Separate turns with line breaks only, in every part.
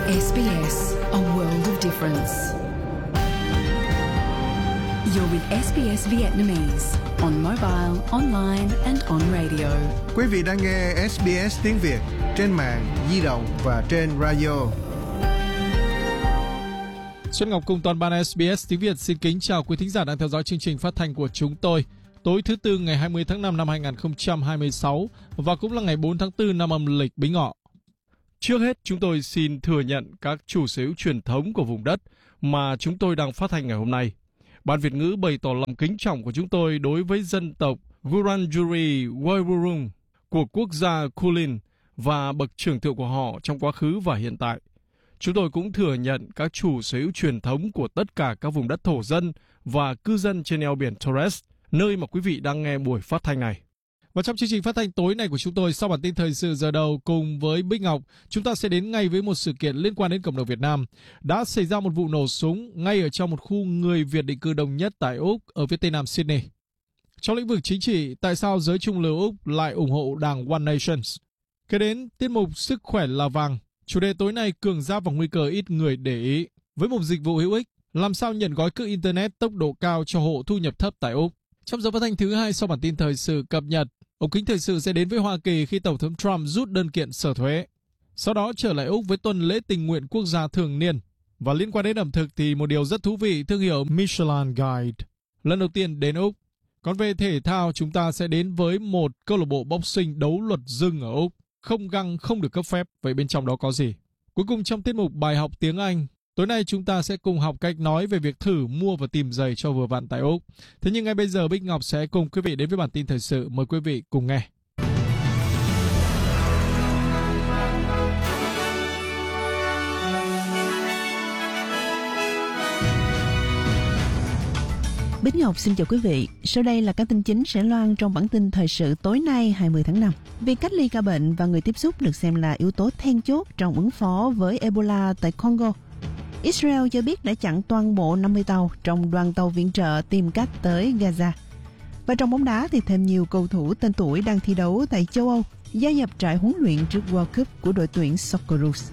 SBS, a world of difference. You're with SBS Vietnamese on mobile, online and on radio.
Quý vị đang nghe SBS tiếng Việt trên mạng, di động và trên radio.
Xuân Ngọc cùng toàn ban SBS tiếng Việt xin kính chào quý thính giả đang theo dõi chương trình phát thanh của chúng tôi. Tối thứ Tư ngày 20 tháng 5 năm 2026 và cũng là ngày 4 tháng 4 năm âm lịch Bính Ngọ. Trước hết, chúng tôi xin thừa nhận các chủ sở hữu truyền thống của vùng đất mà chúng tôi đang phát thanh ngày hôm nay. Ban Việt ngữ bày tỏ lòng kính trọng của chúng tôi đối với dân tộc Wurundjeri Woi-wurrung của quốc gia Kulin và bậc trưởng thượng của họ trong quá khứ và hiện tại. Chúng tôi cũng thừa nhận các chủ sở hữu truyền thống của tất cả các vùng đất thổ dân và cư dân trên eo biển Torres, nơi mà quý vị đang nghe buổi phát thanh này. Và trong chương trình phát thanh tối nay của chúng tôi, sau bản tin thời sự giờ đầu cùng với Bích Ngọc, chúng ta sẽ đến ngay với một sự kiện liên quan đến cộng đồng Việt Nam. Đã xảy ra một vụ nổ súng ngay ở trong một khu người Việt định cư đông nhất tại Úc ở phía tây nam Sydney. Trong lĩnh vực chính trị, tại sao giới trung lưu Úc lại ủng hộ đảng One Nations? Kế đến tiết mục Sức khỏe là vàng. Chủ đề tối nay cường giáp và nguy cơ ít người để ý. Với một dịch vụ hữu ích, làm sao nhận gói cước Internet tốc độ cao cho hộ thu nhập thấp tại Úc. Trong giờ phát thanh thứ 2 sau bản tin thời sự cập nhật, ống kính thời sự sẽ đến với Hoa Kỳ khi Tổng thống Trump rút đơn kiện sở thuế. Sau đó trở lại Úc với tuần lễ tình nguyện quốc gia thường niên. Và liên quan đến ẩm thực thì một điều rất thú vị, thương hiệu Michelin Guide lần đầu tiên đến Úc. Còn về thể thao, chúng ta sẽ đến với một câu lạc bộ boxing đấu luật dưng ở Úc. Không găng, không được cấp phép, vậy bên trong đó có gì? Cuối cùng trong tiết mục bài học tiếng Anh, tối nay chúng ta sẽ cùng học cách nói về việc thử mua và tìm giày cho vừa vặn tại Úc. Thế nhưng ngay bây giờ Bích Ngọc sẽ cùng quý vị đến với bản tin thời sự. Mời quý vị cùng nghe.
Bích Ngọc xin chào quý vị. Sau đây là các tin chính sẽ loan trong bản tin thời sự tối nay 20 tháng 5. Việc cách ly ca bệnh và người tiếp xúc được xem là yếu tố then chốt trong ứng phó với Ebola tại Congo. Israel cho biết đã chặn toàn bộ 50 tàu trong đoàn tàu viện trợ tìm cách tới Gaza. Và trong bóng đá thì thêm nhiều cầu thủ tên tuổi đang thi đấu tại châu Âu gia nhập trại huấn luyện trước World Cup của đội tuyển Socceroos.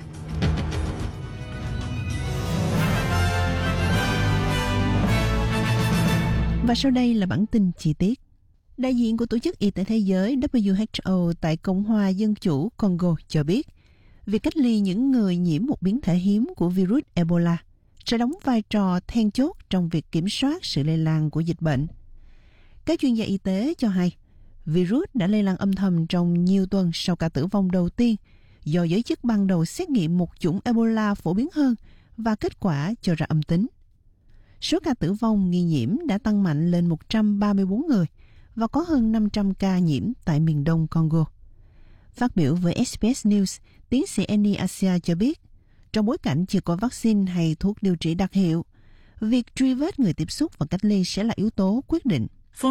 Và sau đây là bản tin chi tiết. Đại diện của Tổ chức Y tế Thế giới WHO tại Cộng hòa Dân chủ Congo cho biết, việc cách ly những người nhiễm một biến thể hiếm của virus Ebola sẽ đóng vai trò then chốt trong việc kiểm soát sự lây lan của dịch bệnh. Các chuyên gia y tế cho hay, virus đã lây lan âm thầm trong nhiều tuần sau ca tử vong đầu tiên do giới chức ban đầu xét nghiệm một chủng Ebola phổ biến hơn và kết quả cho ra âm tính. Số ca tử vong nghi nhiễm đã tăng mạnh lên 134 người và có hơn 500 ca nhiễm tại miền đông Congo. Phát biểu với SBS News, tiến sĩ Annie Asia cho biết, trong bối cảnh chưa có vaccine hay thuốc điều trị đặc hiệu, việc truy vết người tiếp xúc và cách ly sẽ là yếu tố quyết định.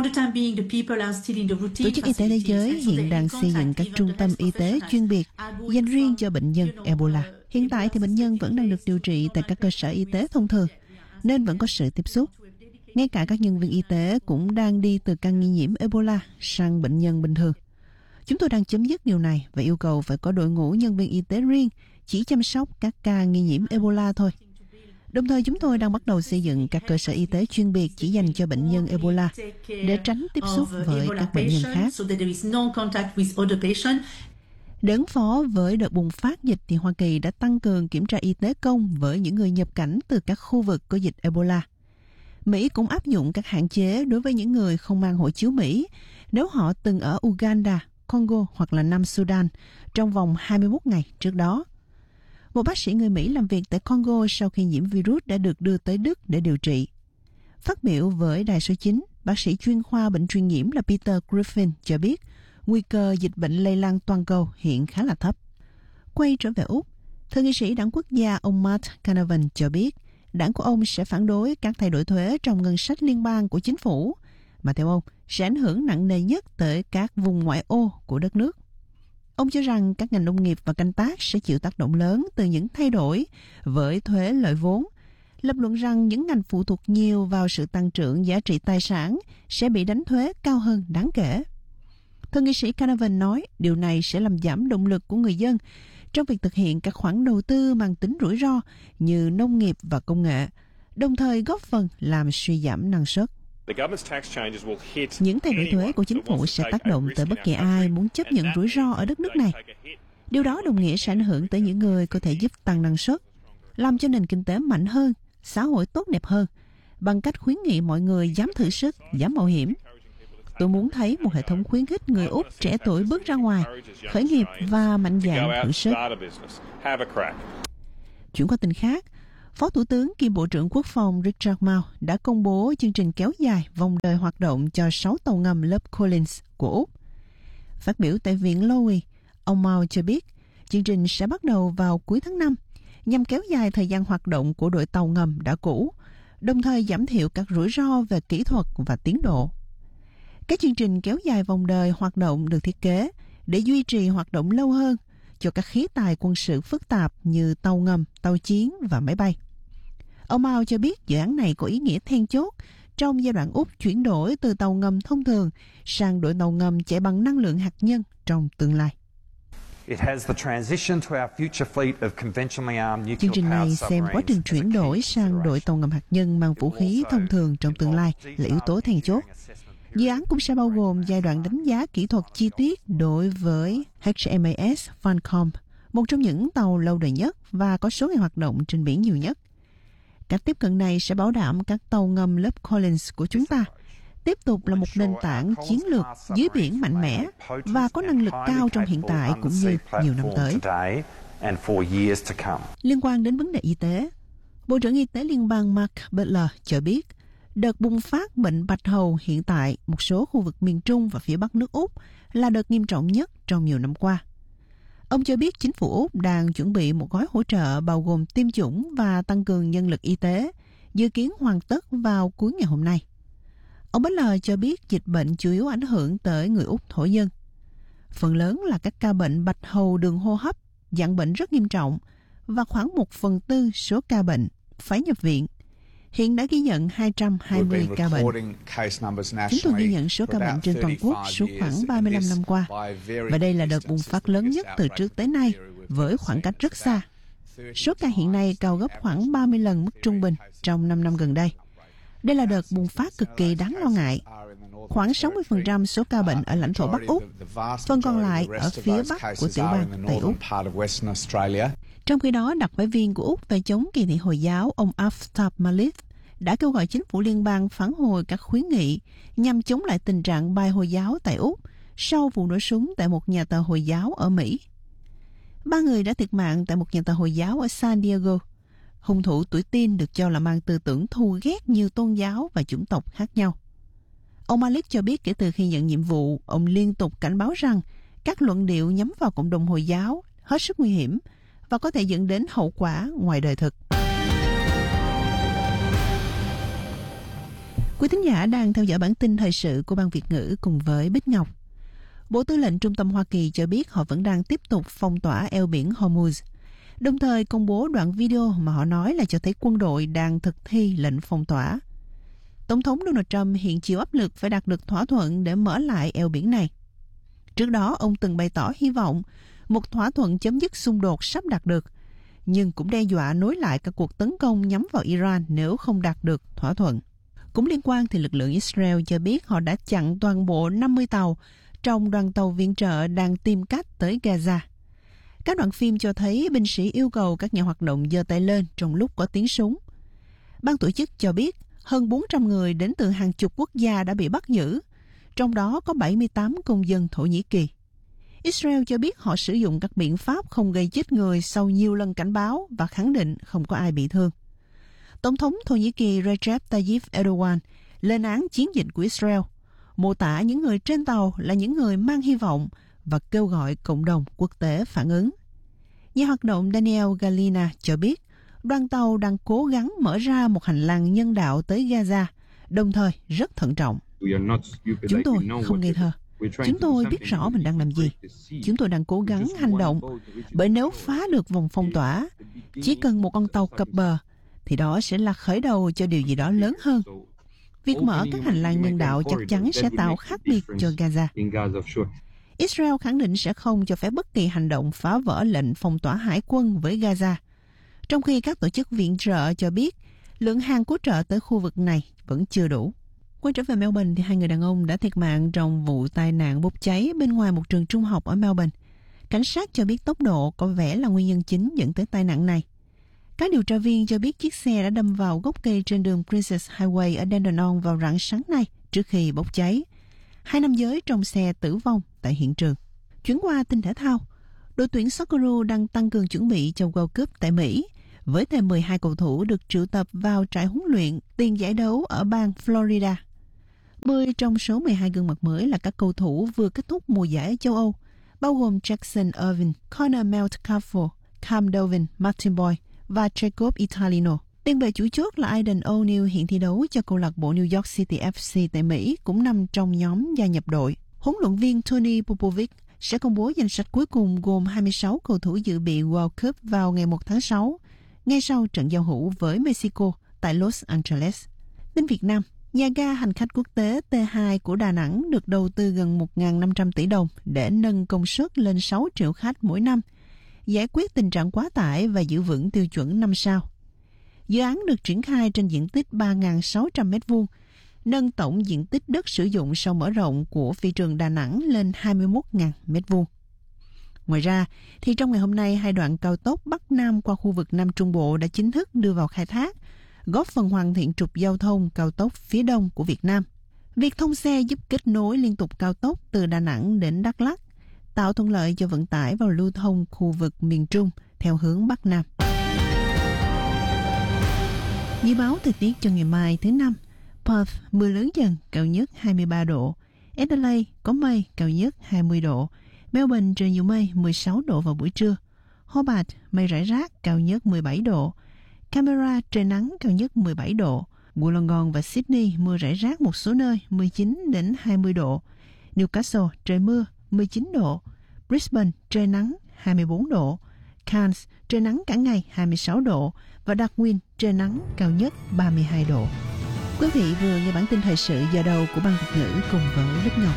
Tổ chức Y tế Thế giới hiện đang xây dựng các trung tâm y tế chuyên biệt dành riêng cho bệnh nhân Ebola. Hiện tại thì bệnh nhân vẫn đang được điều trị tại các cơ sở y tế thông thường, nên vẫn có sự tiếp xúc. Ngay cả các nhân viên y tế cũng đang đi từ ca nghi nhiễm Ebola sang bệnh nhân bình thường. Chúng tôi đang chấm dứt điều này và yêu cầu phải có đội ngũ nhân viên y tế riêng chỉ chăm sóc các ca nghi nhiễm Ebola thôi. Đồng thời chúng tôi đang bắt đầu xây dựng các cơ sở y tế chuyên biệt chỉ dành cho bệnh nhân Ebola để tránh tiếp xúc với các bệnh nhân khác. Để ứng phó với đợt bùng phát dịch thì Hoa Kỳ đã tăng cường kiểm tra y tế công với những người nhập cảnh từ các khu vực có dịch Ebola. Mỹ cũng áp dụng các hạn chế đối với những người không mang hộ chiếu Mỹ nếu họ từng ở Uganda, Congo hoặc là Nam Sudan trong vòng 21 ngày trước đó. Một bác sĩ người Mỹ làm việc tại Congo sau khi nhiễm virus đã được đưa tới Đức để điều trị. Phát biểu với Đài số 9, bác sĩ chuyên khoa bệnh truyền nhiễm là Peter Griffin cho biết nguy cơ dịch bệnh lây lan toàn cầu hiện khá là thấp. Quay trở về Úc, Thượng nghị sĩ Đảng Quốc gia ông Matt Canavan cho biết đảng của ông sẽ phản đối các thay đổi thuế trong ngân sách liên bang của chính phủ, mà theo ông sẽ ảnh hưởng nặng nề nhất tới các vùng ngoại ô của đất nước. Ông cho rằng các ngành nông nghiệp và canh tác sẽ chịu tác động lớn từ những thay đổi với thuế lợi vốn, lập luận rằng những ngành phụ thuộc nhiều vào sự tăng trưởng giá trị tài sản sẽ bị đánh thuế cao hơn đáng kể. Thượng nghị sĩ Canavan nói điều này sẽ làm giảm động lực của người dân trong việc thực hiện các khoản đầu tư mang tính rủi ro như nông nghiệp và công nghệ, đồng thời góp phần làm suy giảm năng suất. Những thay đổi thuế của chính phủ sẽ tác động tới bất kỳ ai muốn chấp nhận rủi ro ở đất nước này. Điều đó đồng nghĩa sẽ ảnh hưởng tới những người có thể giúp tăng năng suất, làm cho nền kinh tế mạnh hơn, xã hội tốt đẹp hơn, bằng cách khuyến nghị mọi người dám thử sức, dám mạo hiểm. Tôi muốn thấy một hệ thống khuyến khích người Úc trẻ tuổi bước ra ngoài, khởi nghiệp và mạnh dạn thử sức. Chuyển qua tin khác, Phó Thủ tướng kiêm Bộ trưởng Quốc phòng Richard Marles đã công bố chương trình kéo dài vòng đời hoạt động cho 6 tàu ngầm lớp Collins của Úc. Phát biểu tại Viện Lowy, ông Marles cho biết chương trình sẽ bắt đầu vào cuối tháng 5 nhằm kéo dài thời gian hoạt động của đội tàu ngầm đã cũ, đồng thời giảm thiểu các rủi ro về kỹ thuật và tiến độ. Các chương trình kéo dài vòng đời hoạt động được thiết kế để duy trì hoạt động lâu hơn cho các khí tài quân sự phức tạp như tàu ngầm, tàu chiến và máy bay. Ông Mao cho biết dự án này có ý nghĩa then chốt trong giai đoạn Úc chuyển đổi từ tàu ngầm thông thường sang đội tàu ngầm chạy bằng năng lượng hạt nhân trong tương lai. Chương trình này xem quá trình chuyển đổi sang đội tàu ngầm hạt nhân mang vũ khí thông thường trong tương lai là yếu tố then chốt. Dự án cũng sẽ bao gồm giai đoạn đánh giá kỹ thuật chi tiết đối với HMAS Farncombe, một trong những tàu lâu đời nhất và có số ngày hoạt động trên biển nhiều nhất. Cách tiếp cận này sẽ bảo đảm các tàu ngầm lớp Collins của chúng ta tiếp tục là một nền tảng chiến lược dưới biển mạnh mẽ và có năng lực cao trong hiện tại cũng như nhiều năm tới. Liên quan đến vấn đề y tế, Bộ trưởng Y tế Liên bang Mark Butler cho biết đợt bùng phát bệnh bạch hầu hiện tại một số khu vực miền Trung và phía Bắc nước Úc là đợt nghiêm trọng nhất trong nhiều năm qua. Ông cho biết chính phủ Úc đang chuẩn bị một gói hỗ trợ bao gồm tiêm chủng và tăng cường nhân lực y tế, dự kiến hoàn tất vào cuối ngày hôm nay. Ông Butler cho biết dịch bệnh chủ yếu ảnh hưởng tới người Úc thổ dân. Phần lớn là các ca bệnh bạch hầu đường hô hấp, dạng bệnh rất nghiêm trọng và khoảng 1/4 số ca bệnh phải nhập viện. Hiện đã ghi nhận 220 ca bệnh. Chúng tôi ghi nhận số ca bệnh trên toàn quốc suốt khoảng 35 năm qua. Và đây là đợt bùng phát lớn nhất từ trước tới nay, với khoảng cách rất xa. Số ca hiện nay cao gấp khoảng 30 lần mức trung bình trong 5 năm gần đây. Đây là đợt bùng phát cực kỳ đáng lo ngại. Khoảng 60% số ca bệnh ở lãnh thổ Bắc Úc, phần còn lại ở phía Bắc của tiểu bang Tây Úc. Trong khi đó, đặc phái viên của Úc về chống kỳ thị Hồi giáo ông Aftab Malik đã kêu gọi chính phủ liên bang phản hồi các khuyến nghị nhằm chống lại tình trạng bài Hồi giáo tại Úc sau vụ nổ súng tại một nhà thờ Hồi giáo ở Mỹ. 3 người đã thiệt mạng tại một nhà thờ Hồi giáo ở San Diego. Hung thủ tuổi teen được cho là mang tư tưởng thù ghét nhiều tôn giáo và chủng tộc khác nhau. Ông Malik cho biết kể từ khi nhận nhiệm vụ, ông liên tục cảnh báo rằng các luận điệu nhắm vào cộng đồng Hồi giáo hết sức nguy hiểm và có thể dẫn đến hậu quả ngoài đời thực. Quý thính giả đang theo dõi bản tin thời sự của Ban Việt ngữ cùng với Bích Ngọc. Bộ Tư lệnh Trung tâm Hoa Kỳ cho biết họ vẫn đang tiếp tục phong tỏa eo biển Hormuz, đồng thời công bố đoạn video mà họ nói là cho thấy quân đội đang thực thi lệnh phong tỏa. Tổng thống Donald Trump hiện chịu áp lực phải đạt được thỏa thuận để mở lại eo biển này. Trước đó, ông từng bày tỏ hy vọng một thỏa thuận chấm dứt xung đột sắp đạt được, nhưng cũng đe dọa nối lại các cuộc tấn công nhắm vào Iran nếu không đạt được thỏa thuận. Cũng liên quan thì lực lượng Israel cho biết họ đã chặn toàn bộ 50 tàu trong đoàn tàu viện trợ đang tìm cách tới Gaza. Các đoạn phim cho thấy binh sĩ yêu cầu các nhà hoạt động giơ tay lên trong lúc có tiếng súng. Ban tổ chức cho biết hơn 400 người đến từ hàng chục quốc gia đã bị bắt giữ, trong đó có 78 công dân Thổ Nhĩ Kỳ. Israel cho biết họ sử dụng các biện pháp không gây chết người sau nhiều lần cảnh báo và khẳng định không có ai bị thương. Tổng thống Thổ Nhĩ Kỳ Recep Tayyip Erdogan lên án chiến dịch của Israel, mô tả những người trên tàu là những người mang hy vọng và kêu gọi cộng đồng quốc tế phản ứng. Nhà hoạt động Daniel Galina cho biết đoàn tàu đang cố gắng mở ra một hành lang nhân đạo tới Gaza, đồng thời rất thận trọng. Chúng tôi không ngây thơ. Chúng tôi biết rõ mình đang làm gì. Chúng tôi đang cố gắng hành động, bởi nếu phá được vòng phong tỏa, chỉ cần một con tàu cập bờ, thì đó sẽ là khởi đầu cho điều gì đó lớn hơn. Việc mở các hành lang nhân đạo chắc chắn sẽ tạo khác biệt cho Gaza. Israel khẳng định sẽ không cho phép bất kỳ hành động phá vỡ lệnh phong tỏa hải quân với Gaza, trong khi các tổ chức viện trợ cho biết lượng hàng cứu trợ tới khu vực này vẫn chưa đủ. Quay trở về Melbourne, thì 2 người đàn ông đã thiệt mạng trong vụ tai nạn bốc cháy bên ngoài một trường trung học ở Melbourne. Cảnh sát cho biết tốc độ có vẻ là nguyên nhân chính dẫn tới tai nạn này. Các điều tra viên cho biết chiếc xe đã đâm vào gốc cây trên đường Princess Highway ở Dandenong vào rạng sáng nay trước khi bốc cháy. 2 nam giới trong xe tử vong tại hiện trường. Chuyển qua tin thể thao, đội tuyển Socceroo đang tăng cường chuẩn bị cho World Cup tại Mỹ, với thêm 12 cầu thủ được triệu tập vào trại huấn luyện tiền giải đấu ở bang Florida. 10 trong số 12 gương mặt mới là các cầu thủ vừa kết thúc mùa giải ở châu Âu, bao gồm Jackson Irvine, Connor Metcalfe, Cam Dovin, Martin Boyd và Jacob Italino. Tiền vệ chủ chốt là Aidan O'Neill hiện thi đấu cho câu lạc bộ New York City FC tại Mỹ cũng nằm trong nhóm gia nhập đội. Huấn luyện viên Tony Popovic sẽ công bố danh sách cuối cùng gồm 26 cầu thủ dự bị World Cup vào ngày 1 tháng 6, ngay sau trận giao hữu với Mexico tại Los Angeles. Bên Việt Nam, nhà ga hành khách quốc tế T2 của Đà Nẵng được đầu tư gần 1.500 tỷ đồng để nâng công suất lên 6 triệu khách mỗi năm, giải quyết tình trạng quá tải và giữ vững tiêu chuẩn 5 sao. Dự án được triển khai trên diện tích 3.600 m2, nâng tổng diện tích đất sử dụng sau mở rộng của phi trường Đà Nẵng lên 21.000 m2. Ngoài ra, thì trong ngày hôm nay, 2 đoạn cao tốc Bắc Nam qua khu vực Nam Trung Bộ đã chính thức đưa vào khai thác, góp phần hoàn thiện trục giao thông cao tốc phía đông của Việt Nam. Việc thông xe giúp kết nối liên tục cao tốc từ Đà Nẵng đến Đắk Lắk, tạo thuận lợi cho vận tải vào lưu thông khu vực miền Trung theo hướng Bắc Nam. Dự báo thời tiết cho ngày mai thứ Năm: Perth mưa lớn dần, cao nhất 23 độ. Adelaide có mây, cao nhất 20 độ. Melbourne trời nhiều mây, 16 độ vào buổi trưa. Hobart mây rải rác, cao nhất 17 độ. Canberra trời nắng, cao nhất 17 độ. Wollongong và Sydney mưa rải rác một số nơi, 19 đến 20 độ. Newcastle trời mưa, 19 độ. Brisbane trời nắng, 24 độ. Cairns trời nắng cả ngày, 26 độ. Và Darwin trời nắng, cao nhất 32 độ. Quý vị vừa nghe bản tin thời sự giờ đầu của Ban Việt ngữ cùng với Bích Ngọc.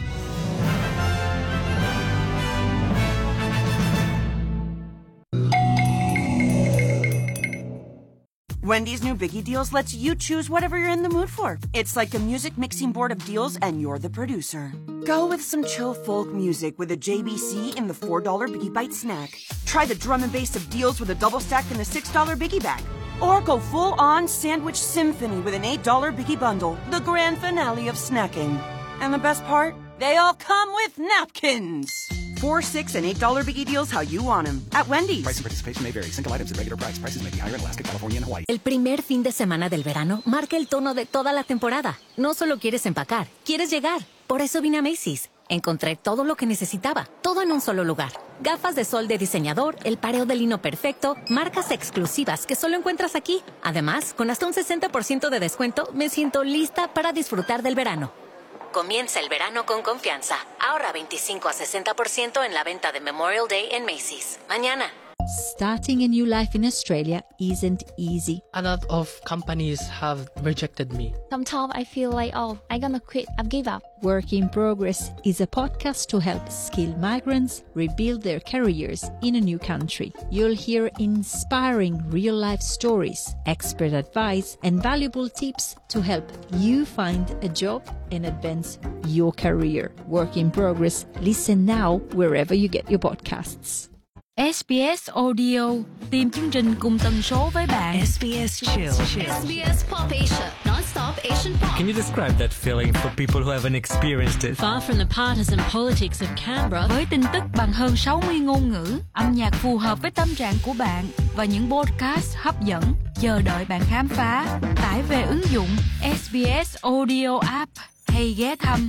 Wendy's new Biggie Deals lets you choose whatever you're in the mood for. It's like a music mixing board of deals, and you're the producer. Go with some chill folk music with a JBC in the $4 Biggie Bite snack. Try the drum and bass of deals with a double stack in the $6 Biggie bag. Or go full-on sandwich symphony with an $8 Biggie bundle, the grand finale of snacking. And the best part? They all come with napkins. $4, $6, and $8 Biggie Deals how you want them at Wendy's.
Price and participation may vary. Single items at regular price. Prices may be higher in Alaska, California, and Hawaii.
El primer fin de semana del verano marca el tono de toda la temporada. No solo quieres empacar, quieres llegar. Por eso vine a Macy's. Encontré todo lo que necesitaba, todo en un solo lugar. Gafas de sol de diseñador, el pareo de lino perfecto, marcas exclusivas que solo encuentras aquí. Además, con hasta un 60% de descuento, me siento lista para disfrutar del verano. Comienza el verano con confianza. Ahorra 25 a 60% en la venta de Memorial Day en Macy's. Mañana.
Starting a new life in Australia isn't easy.
A lot of companies have rejected me.
Sometimes I feel like, I'm gonna quit, I've give up.
Work in Progress is a podcast to help skilled migrants rebuild their careers in a new country. You'll hear inspiring real-life stories, expert advice, and valuable tips to help you find a job and advance your career. Work in Progress. Listen now wherever you get your podcasts.
SBS Audio, tìm chương trình cùng tần số với bạn.
SBS Chill.
SBS Pop Asia, non-stop Asian pop.
Can you describe that feeling for people who haven't experienced it?
Far from the partisan politics of Canberra, với tin tức bằng hơn 60 ngôn ngữ, âm nhạc phù hợp với tâm trạng của bạn và những podcast hấp dẫn, chờ đợi bạn khám phá. Tải về ứng dụng SBS Audio app hay ghé thăm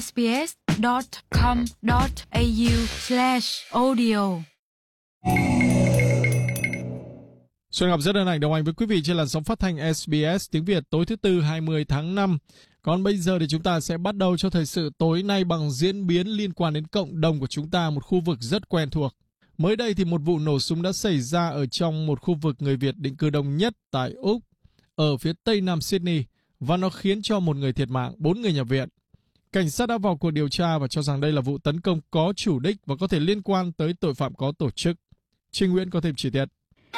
sbs.com.au/audio.
Xuân Ngọc rất hân hạnh đồng hành với quý vị trên làn sóng phát thanh SBS tiếng Việt tối thứ Tư 20 tháng 5. Còn bây giờ thì chúng ta sẽ bắt đầu cho thời sự tối nay bằng diễn biến liên quan đến cộng đồng của chúng ta, một khu vực rất quen thuộc. Mới đây thì một vụ nổ súng đã xảy ra ở trong một khu vực người Việt định cư đông nhất tại Úc, ở phía tây nam Sydney, và nó khiến cho một người thiệt mạng, 4 người nhập viện. Cảnh sát đã vào cuộc điều tra và cho rằng đây là vụ tấn công có chủ đích và có thể liên quan tới tội phạm có tổ chức. Trinh Nguyễn có thêm chi tiết.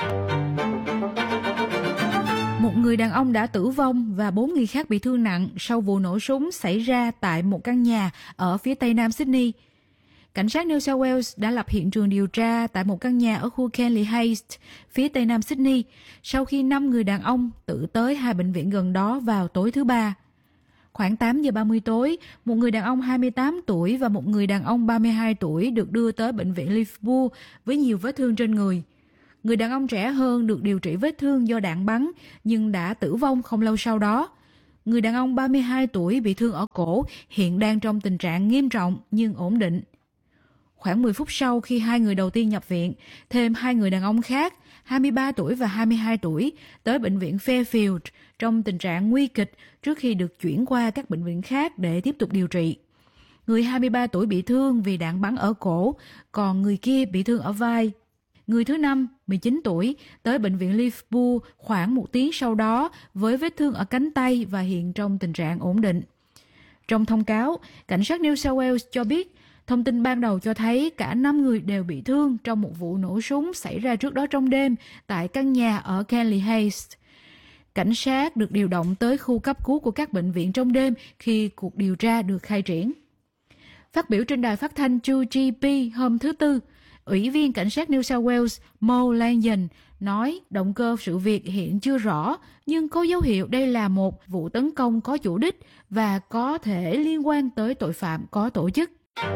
Một người đàn ông đã tử vong và 4 người khác bị thương nặng sau vụ nổ súng xảy ra tại một căn nhà ở phía tây nam Sydney. Cảnh sát New South Wales đã lập hiện trường điều tra tại một căn nhà ở khu Canley Heights, phía tây nam Sydney, sau khi 5 người đàn ông tự tới 2 bệnh viện gần đó vào tối thứ Ba. Khoảng 8 giờ 30 tối, một người đàn ông 28 tuổi và một người đàn ông 32 tuổi được đưa tới bệnh viện Liverpool với nhiều vết thương trên người. Người đàn ông trẻ hơn được điều trị vết thương do đạn bắn nhưng đã tử vong không lâu sau đó. Người đàn ông 32 tuổi bị thương ở cổ hiện đang trong tình trạng nghiêm trọng nhưng ổn định. Khoảng 10 phút sau khi 2 người đầu tiên nhập viện, thêm 2 người đàn ông khác, 23 tuổi và 22 tuổi, tới bệnh viện Fairfield trong tình trạng nguy kịch trước khi được chuyển qua các bệnh viện khác để tiếp tục điều trị. Người 23 tuổi bị thương vì đạn bắn ở cổ, còn người kia bị thương ở vai. Người thứ 5, 19 tuổi, tới bệnh viện Liverpool khoảng 1 tiếng sau đó với vết thương ở cánh tay và hiện trong tình trạng ổn định. Trong thông cáo, cảnh sát New South Wales cho biết, thông tin ban đầu cho thấy cả 5 người đều bị thương trong một vụ nổ súng xảy ra trước đó trong đêm tại căn nhà ở Canley Heights. Cảnh sát được điều động tới khu cấp cứu của các bệnh viện trong đêm khi cuộc điều tra được khai triển. Phát biểu trên đài phát thanh 2GP hôm thứ Tư, Ủy viên Cảnh sát New South Wales Mo Lanyon nói động cơ sự việc hiện chưa rõ, nhưng có dấu hiệu đây là một vụ tấn công có chủ đích và có thể liên quan tới tội phạm có tổ chức.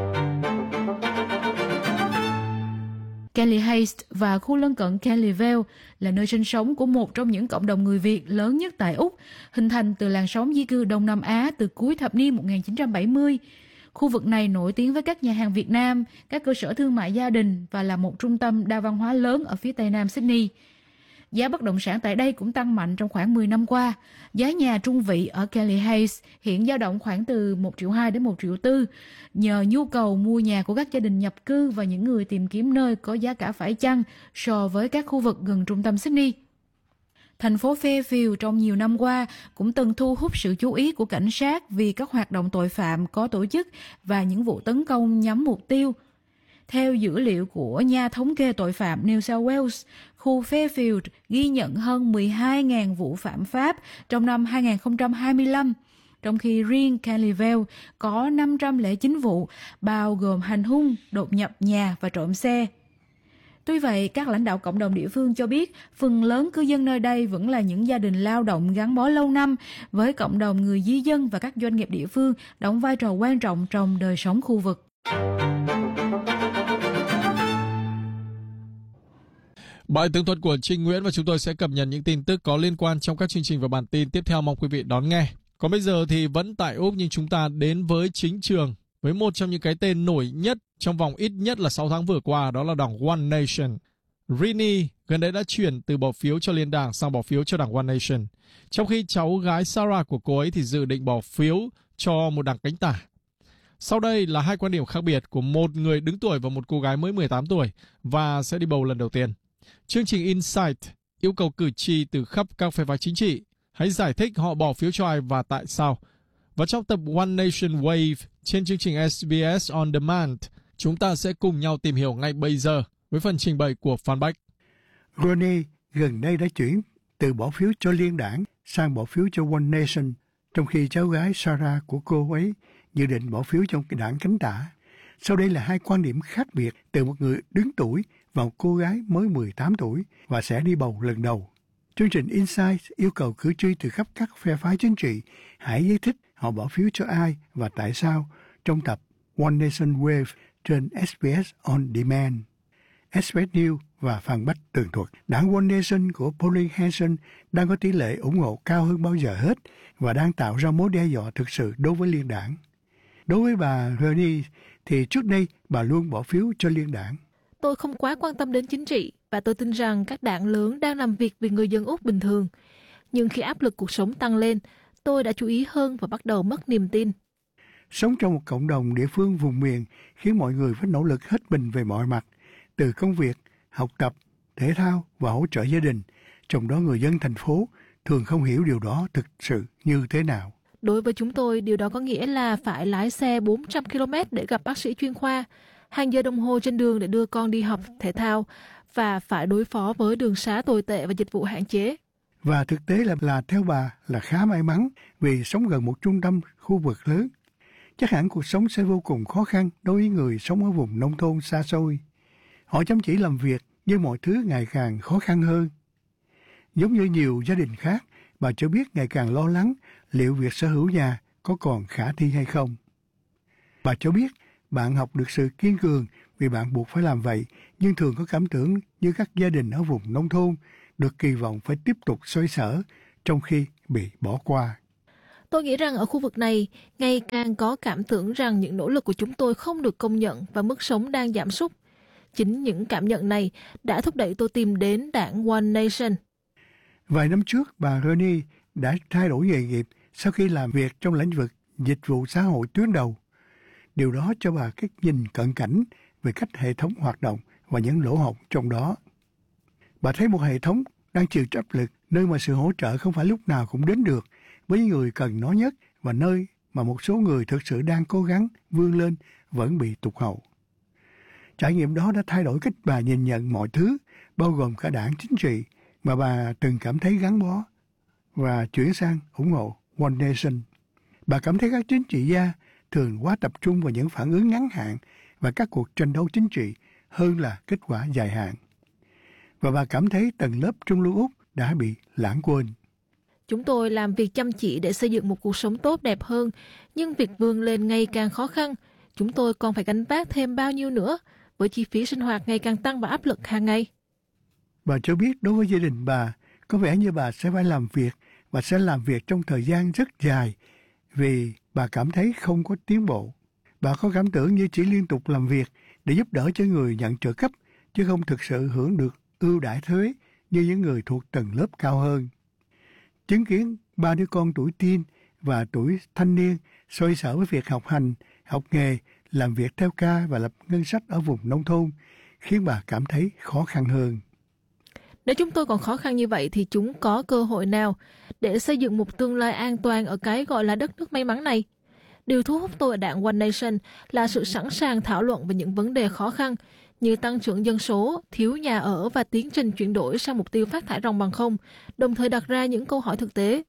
Canley Heights và khu lân cận Canleyville là nơi sinh sống của một trong những cộng đồng người Việt lớn nhất tại Úc, hình thành từ làn sóng di cư Đông Nam Á từ cuối thập niên 1970. Khu vực này nổi tiếng với các nhà hàng Việt Nam, các cơ sở thương mại gia đình và là một trung tâm đa văn hóa lớn ở phía tây nam Sydney. Giá bất động sản tại đây cũng tăng mạnh trong khoảng 10 năm qua. Giá nhà trung vị ở Canley Heights hiện dao động khoảng từ 1,2 triệu đến 1,4 triệu, nhờ nhu cầu mua nhà của các gia đình nhập cư và những người tìm kiếm nơi có giá cả phải chăng so với các khu vực gần trung tâm Sydney. Thành phố Fairfield trong nhiều năm qua cũng từng thu hút sự chú ý của cảnh sát vì các hoạt động tội phạm có tổ chức và những vụ tấn công nhắm mục tiêu. Theo dữ liệu của nhà thống kê tội phạm New South Wales, khu Fairfield ghi nhận hơn 12.000 vụ phạm pháp trong năm 2025, trong khi riêng Canleyville có 509 vụ, bao gồm hành hung, đột nhập nhà và trộm xe. Tuy vậy, các lãnh đạo cộng đồng địa phương cho biết phần lớn cư dân nơi đây vẫn là những gia đình lao động gắn bó lâu năm với cộng đồng người di dân và các doanh nghiệp địa phương đóng vai trò quan trọng trong đời sống khu vực.
Bài tường thuật của Trinh Nguyễn và chúng tôi sẽ cập nhật những tin tức có liên quan trong các chương trình và bản tin tiếp theo, mong quý vị đón nghe. Còn bây giờ thì vẫn tại Úc nhưng chúng ta đến với chính trường với một trong những cái tên nổi nhất trong vòng ít nhất là 6 tháng vừa qua, đó là đảng One Nation. Rini gần đây đã chuyển từ bỏ phiếu cho liên đảng sang bỏ phiếu cho đảng One Nation, trong khi cháu gái Sarah của cô ấy thì dự định bỏ phiếu cho một đảng cánh tả. Sau đây là 2 quan điểm khác biệt của một người đứng tuổi và một cô gái mới 18 tuổi và sẽ đi bầu lần đầu tiên. Chương trình Insight yêu cầu cử tri từ khắp các phe phái chính trị hãy giải thích họ bỏ phiếu cho ai và tại sao. Và trong tập One Nation Wave trên chương trình SBS On Demand, chúng ta sẽ cùng nhau tìm hiểu ngay bây giờ với phần trình bày của Phan Bách.
Ronnie gần đây đã chuyển từ bỏ phiếu cho liên đảng sang bỏ phiếu cho One Nation, trong khi cháu gái Sarah của cô ấy dự định bỏ phiếu cho đảng cánh tả. Sau đây là 2 quan điểm khác biệt từ một người đứng tuổi và một cô gái mới 18 tuổi và sẽ đi bầu lần đầu. Chương trình Insight yêu cầu cử tri từ khắp các phe phái chính trị hãy giải thích họ bỏ phiếu cho ai và tại sao trong tập One Nation Wave trên SBS On Demand. SBS News và Phan Bách tường thuật. Đảng One Nation của Pauline Hanson đang có tỷ lệ ủng hộ cao hơn bao giờ hết và đang tạo ra mối đe dọa thực sự đối với liên đảng. Đối với bà Ronnie thì trước đây bà luôn bỏ phiếu cho liên đảng.
Tôi không quá quan tâm đến chính trị và tôi tin rằng các đảng lớn đang làm việc vì người dân Úc bình thường. Nhưng khi áp lực cuộc sống tăng lên, tôi đã chú ý hơn và bắt đầu mất niềm tin.
Sống trong một cộng đồng địa phương vùng miền khiến mọi người phải nỗ lực hết mình về mọi mặt, từ công việc, học tập, thể thao và hỗ trợ gia đình. Trong đó người dân thành phố thường không hiểu điều đó thực sự như thế nào.
Đối với chúng tôi, điều đó có nghĩa là phải lái xe 400 km để gặp bác sĩ chuyên khoa, hàng giờ đồng hồ trên đường để đưa con đi học thể thao và phải đối phó với đường xá tồi tệ và dịch vụ hạn chế.
Và thực tế là theo bà là khá may mắn vì sống gần một trung tâm khu vực lớn. Chắc hẳn cuộc sống sẽ vô cùng khó khăn đối với người sống ở vùng nông thôn xa xôi. Họ chăm chỉ làm việc nhưng mọi thứ ngày càng khó khăn hơn. Giống như nhiều gia đình khác, bà cho biết ngày càng lo lắng liệu việc sở hữu nhà có còn khả thi hay không. Bà cho biết bạn học được sự kiên cường vì bạn buộc phải làm vậy, nhưng thường có cảm tưởng như các gia đình ở vùng nông thôn được kỳ vọng phải tiếp tục xoay sở trong khi bị bỏ qua.
Tôi nghĩ rằng ở khu vực này, ngày càng có cảm tưởng rằng những nỗ lực của chúng tôi không được công nhận và mức sống đang giảm sút. Chính những cảm nhận này đã thúc đẩy tôi tìm đến đảng One Nation.
Vài năm trước, bà Rennie đã thay đổi nghề nghiệp sau khi làm việc trong lĩnh vực dịch vụ xã hội tuyến đầu. Điều đó cho bà cái nhìn cận cảnh về cách hệ thống hoạt động và những lỗ hổng trong đó. Bà thấy một hệ thống đang chịu áp lực, nơi mà sự hỗ trợ không phải lúc nào cũng đến được với những người cần nó nhất và nơi mà một số người thực sự đang cố gắng vươn lên vẫn bị tụt hậu. Trải nghiệm đó đã thay đổi cách bà nhìn nhận mọi thứ, bao gồm cả đảng chính trị mà bà từng cảm thấy gắn bó, và chuyển sang ủng hộ One Nation. Bà cảm thấy các chính trị gia thường quá tập trung vào những phản ứng ngắn hạn và các cuộc tranh đấu chính trị hơn là kết quả dài hạn. Và bà cảm thấy tầng lớp trung lưu Úc đã bị lãng quên.
Chúng tôi làm việc chăm chỉ để xây dựng một cuộc sống tốt đẹp hơn, nhưng việc vươn lên ngày càng khó khăn. Chúng tôi còn phải gánh vác thêm bao nhiêu nữa, với chi phí sinh hoạt ngày càng tăng và áp lực hàng ngày.
Bà cho biết đối với gia đình bà, có vẻ như bà sẽ phải làm việc và sẽ làm việc trong thời gian rất dài vì bà cảm thấy không có tiến bộ. Bà có cảm tưởng như chỉ liên tục làm việc để giúp đỡ cho người nhận trợ cấp, chứ không thực sự hưởng được ưu đãi thuế như những người thuộc tầng lớp cao hơn. Chứng kiến 3 đứa con tuổi teen và tuổi thanh niên xoay sở với việc học hành, học nghề, làm việc theo ca và lập ngân sách ở vùng nông thôn khiến bà cảm thấy khó khăn hơn.
Nếu chúng tôi còn khó khăn như vậy thì chúng có cơ hội nào để xây dựng một tương lai an toàn ở cái gọi là đất nước may mắn này? Điều thu hút tôi ở đảng One Nation là sự sẵn sàng thảo luận về những vấn đề khó khăn như tăng trưởng dân số, thiếu nhà ở và tiến trình chuyển đổi sang mục tiêu phát thải ròng bằng không, đồng thời đặt ra những câu hỏi thực tế.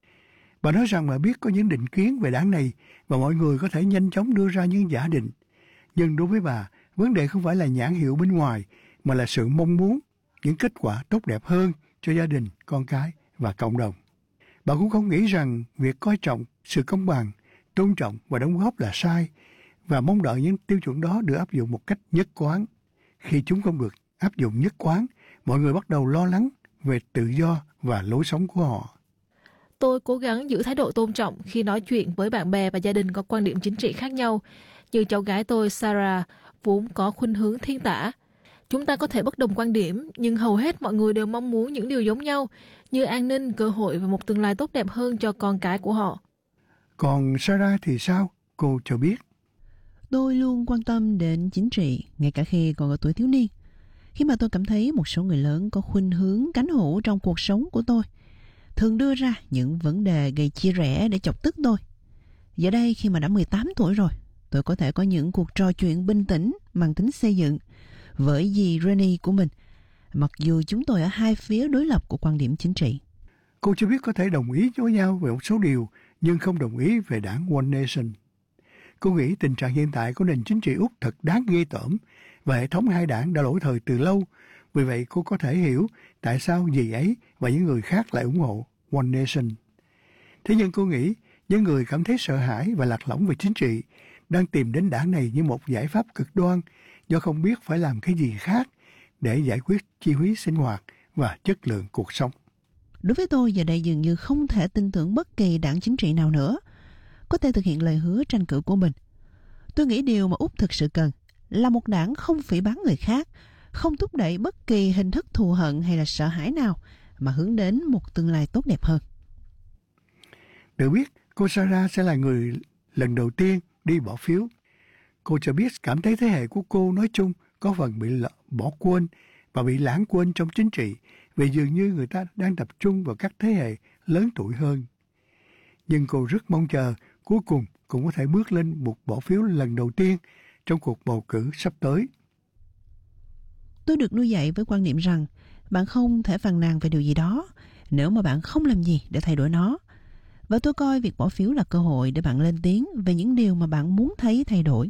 Bà nói rằng bà biết có những định kiến về đảng này và mọi người có thể nhanh chóng đưa ra những giả định. Nhưng đối với bà, vấn đề không phải là nhãn hiệu bên ngoài, mà là sự mong muốn những kết quả tốt đẹp hơn cho gia đình, con cái và cộng đồng. Bà cũng không nghĩ rằng việc coi trọng sự công bằng, tôn trọng và đóng góp là sai, và mong đợi những tiêu chuẩn đó được áp dụng một cách nhất quán. Khi chúng không được áp dụng nhất quán, mọi người bắt đầu lo lắng về tự do và lối sống của họ.
Tôi cố gắng giữ thái độ tôn trọng khi nói chuyện với bạn bè và gia đình có quan điểm chính trị khác nhau, như cháu gái tôi Sarah vốn có khuynh hướng thiên tả. Chúng ta có thể bất đồng quan điểm, nhưng hầu hết mọi người đều mong muốn những điều giống nhau, như an ninh, cơ hội và một tương lai tốt đẹp hơn cho con cái của họ.
Còn Sarah thì sao? Cô cho biết.
Tôi luôn quan tâm đến chính trị, ngay cả khi còn ở tuổi thiếu niên. Khi mà tôi cảm thấy một số người lớn có khuynh hướng cánh hữu trong cuộc sống của tôi, thường đưa ra những vấn đề gây chia rẽ để chọc tức tôi. Giờ đây khi mà đã 18 tuổi rồi, tôi có thể có những cuộc trò chuyện bình tĩnh, mang tính xây dựng với dì Rennie của mình, mặc dù chúng tôi ở hai phía đối lập của quan điểm chính trị.
Cô cho biết có thể đồng ý với nhau về một số điều, nhưng không đồng ý về đảng One Nation. Cô nghĩ tình trạng hiện tại của nền chính trị Úc thật đáng ghê tởm, và hệ thống hai đảng đã lỗi thời từ lâu. Vì vậy cô có thể hiểu tại sao dì ấy và những người khác lại ủng hộ One Nation. Thế nhưng cô nghĩ những người cảm thấy sợ hãi và lạc lõng về chính trị đang tìm đến đảng này như một giải pháp cực đoan, do không biết phải làm cái gì khác để giải quyết chi phí sinh hoạt và chất lượng cuộc sống.
Đối với tôi, giờ đây dường như không thể tin tưởng bất kỳ đảng chính trị nào nữa có thể thực hiện lời hứa tranh cử của mình. Tôi nghĩ điều mà Úc thực sự cần là một đảng không phỉ báng người khác, không thúc đẩy bất kỳ hình thức thù hận hay là sợ hãi nào, mà hướng đến một tương lai tốt đẹp hơn.
Được biết, cô Sarah sẽ là người lần đầu tiên đi bỏ phiếu. Cô cho biết cảm thấy thế hệ của cô nói chung có phần bị bỏ quên và bị lãng quên trong chính trị, vì dường như người ta đang tập trung vào các thế hệ lớn tuổi hơn. Nhưng cô rất mong chờ cuối cùng cũng có thể bước lên một bỏ phiếu lần đầu tiên trong cuộc bầu cử sắp tới.
Tôi được nuôi dạy với quan niệm rằng bạn không thể phàn nàn về điều gì đó nếu mà bạn không làm gì để thay đổi nó. Và tôi coi việc bỏ phiếu là cơ hội để bạn lên tiếng về những điều mà bạn muốn thấy thay đổi.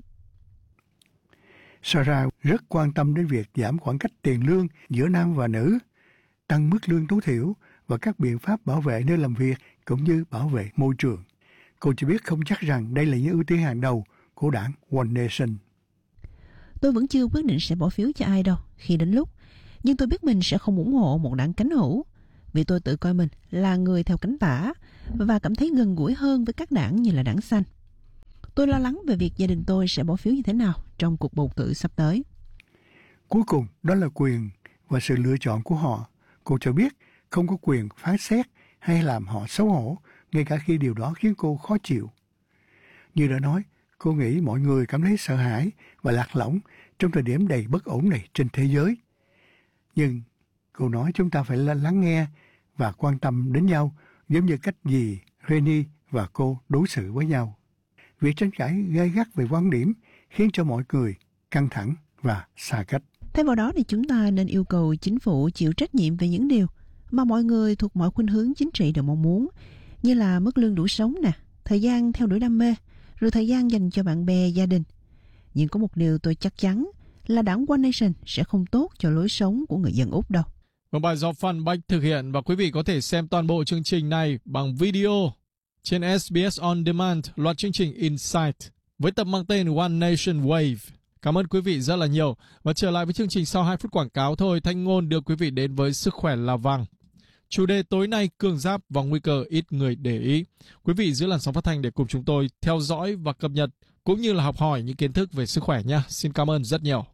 Sarah rất quan tâm đến việc giảm khoảng cách tiền lương giữa nam và nữ, tăng mức lương tối thiểu và các biện pháp bảo vệ nơi làm việc cũng như bảo vệ môi trường. Cô chỉ biết không chắc rằng đây là những ưu tiên hàng đầu của đảng One Nation.
Tôi vẫn chưa quyết định sẽ bỏ phiếu cho ai đâu khi đến lúc, nhưng tôi biết mình sẽ không ủng hộ một đảng cánh hữu, vì tôi tự coi mình là người theo cánh tả và cảm thấy gần gũi hơn với các đảng như là đảng xanh. Tôi lo lắng về việc gia đình tôi sẽ bỏ phiếu như thế nào trong cuộc bầu cử sắp tới.
Cuối cùng, đó là quyền và sự lựa chọn của họ. Cô cho biết không có quyền phán xét hay làm họ xấu hổ, ngay cả khi điều đó khiến cô khó chịu. Như đã nói, cô nghĩ mọi người cảm thấy sợ hãi và lạc lõng trong thời điểm đầy bất ổn này trên thế giới. Nhưng cô nói chúng ta phải lắng nghe và quan tâm đến nhau, giống như cách dì Reni và cô đối xử với nhau. Việc tranh cãi gay gắt về quan điểm khiến cho mọi người căng thẳng và xa cách.
Thay vào đó thì chúng ta nên yêu cầu chính phủ chịu trách nhiệm về những điều mà mọi người thuộc mọi khuynh hướng chính trị đều mong muốn, như là mức lương đủ sống nè, thời gian theo đuổi đam mê, rồi thời gian dành cho bạn bè, gia đình. Nhưng có một điều tôi chắc chắn là đảng One Nation sẽ không tốt cho lối sống của người dân Úc đâu.
Một bài do Phan Bách thực hiện và quý vị có thể xem toàn bộ chương trình này bằng video trên SBS On Demand, loạt chương trình Insight với tập mang tên One Nation Wave. Cảm ơn quý vị rất là nhiều. Và trở lại với chương trình sau 2 phút quảng cáo thôi, Thanh Ngôn đưa quý vị đến với Sức khỏe là vàng. Chủ đề tối nay cường giáp và nguy cơ ít người để ý. Quý vị giữ làn sóng phát thanh để cùng chúng tôi theo dõi và cập nhật cũng như là học hỏi những kiến thức về sức khỏe nha. Xin cảm ơn rất nhiều.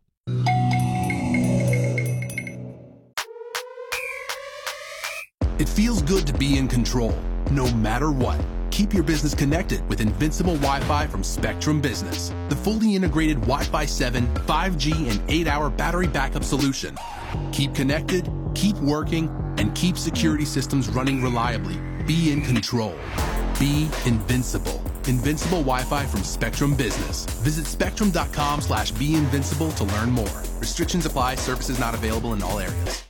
It feels good to be in control, no matter what. Keep your business connected with Invincible Wi-Fi from Spectrum Business, the fully integrated Wi-Fi 7, 5G, and 8-hour battery backup solution. Keep connected, keep working, and keep security systems running reliably. Be in control. Be invincible. Invincible Wi-Fi from Spectrum Business. Visit spectrum.com/beinvincible to learn more. Restrictions apply. Services not available in all areas.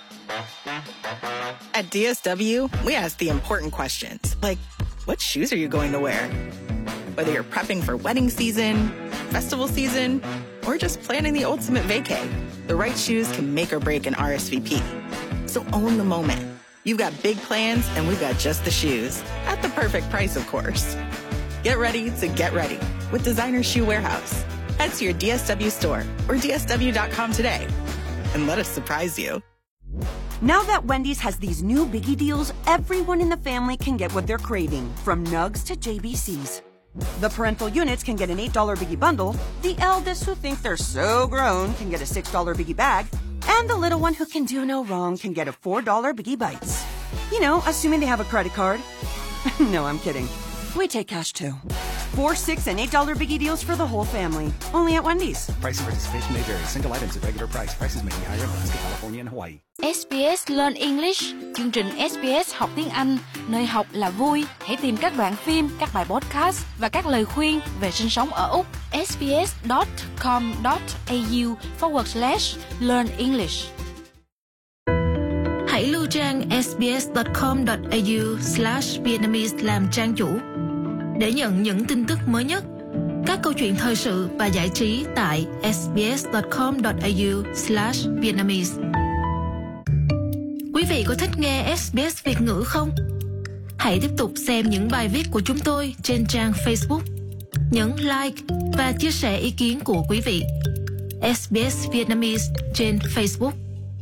At DSW, we ask the important questions, like, what shoes are you going to wear? Whether you're prepping for wedding season, festival season, or just planning the ultimate vacay, the right shoes can make or break an RSVP. So own the moment. You've got big plans, and we've got just the shoes. At the perfect price, of course. Get ready to get ready with Designer Shoe Warehouse. Head to your DSW store or dsw.com today and let us surprise you.
Now that Wendy's has these new biggie deals, everyone in the family can get what they're craving, from nugs to JBCs. The parental units can get an $8 biggie bundle, the eldest who think they're so grown can get a $6 biggie bag, and the little one who can do no wrong can get a $4 biggie bites. You know, assuming they have a credit card. No, I'm kidding. We take cash too. 4, 6, and $8 biggie deals for the whole family. Only at Wendy's.
Price and participation may vary. Single items at regular price. Prices may be higher in Alaska, California, and Hawaii.
SBS Learn English, chương trình SBS học tiếng Anh, nơi học là vui. Hãy tìm các đoạn phim, các bài podcast và các lời khuyên về sinh sống ở Úc. sbs.com.au/learn English.
Hãy lưu trang sbs.com.au/Vietnamese làm trang chủ để nhận những tin tức mới nhất, các câu chuyện thời sự và giải trí tại sbs.com.au/Vietnamese. Quý vị có thích nghe SBS Việt ngữ không? Hãy tiếp tục xem những bài viết của chúng tôi trên trang Facebook. Nhấn like và chia sẻ ý kiến của quý vị. SBS Vietnamese trên Facebook.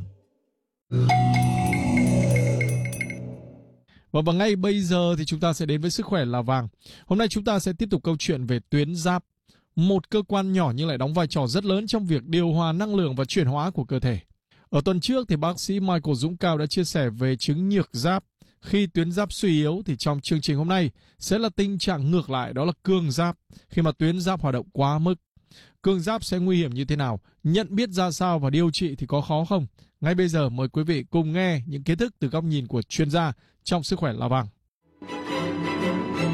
Và ngay bây giờ thì chúng ta sẽ đến với Sức khỏe là vàng. Hôm nay chúng ta sẽ tiếp tục câu chuyện về tuyến giáp, một cơ quan nhỏ nhưng lại đóng vai trò rất lớn trong việc điều hòa năng lượng và chuyển hóa của cơ thể. Ở tuần trước thì bác sĩ Michael Dũng Cao đã chia sẻ về chứng nhược giáp. Khi tuyến giáp suy yếu thì trong chương trình hôm nay sẽ là tình trạng ngược lại, đó là cường giáp, khi mà tuyến giáp hoạt động quá mức. Cường giáp sẽ nguy hiểm như thế nào, nhận biết ra sao và điều trị thì có khó không? Ngay bây giờ mời quý vị cùng nghe những kiến thức từ góc nhìn của chuyên gia trong Sức khỏe là vàng.